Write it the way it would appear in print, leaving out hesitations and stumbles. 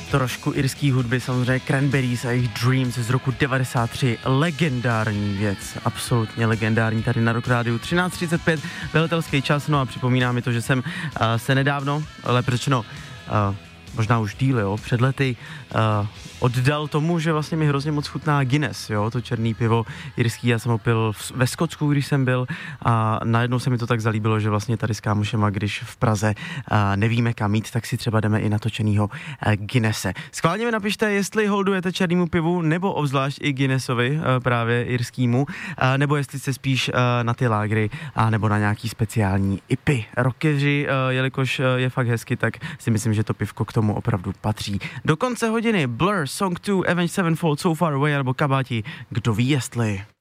trošku irský hudby, samozřejmě Cranberries a jejich Dreams z roku 93, legendární věc, absolutně legendární, tady na Rock Rádiu 13:35, velitelský čas, no a připomíná mi to, že jsem se nedávno, lépe řečeno, možná už díl, jo, před lety oddal tomu, že vlastně mi hrozně moc chutná Guinness, jo, to černý pivo irský, já jsem ho pil ve Skotsku, když jsem byl a najednou se mi to tak zalíbilo, že vlastně tady s kámošema, když v Praze nevíme kam jít, tak si třeba jdeme i na točenýho Guinnesse. Schválně mi napište, jestli holdujete černýmu pivu, nebo obzvlášť i Guinnessovi, právě irskýmu, nebo jestli se spíš na ty lágry, nebo na nějaký speciální IPy. Rockeři, jelikož je fakt hezky, tak si myslím, že to pivko k tomu opravdu patří. Do konce hodiny Blur, Song 2, Avenged Sevenfold, So Far Away, nebo Kabáti, kdo ví jestli.